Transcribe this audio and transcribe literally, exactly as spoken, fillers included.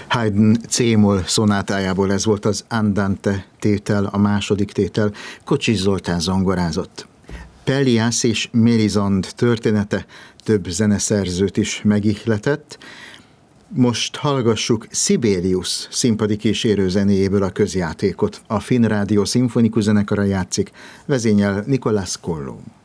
Haydn C-moll szonátájából ez volt az Andante tétel, a második tétel, Kocsis Zoltán zongorázott. Pellias és Mélisande története több zeneszerzőt is megihletett. Most hallgassuk Sibelius színpadi kísérő zenéjéből a közjátékot. A Finn Rádió szimfonikus zenekara játszik, vezényel Nicolas Colló.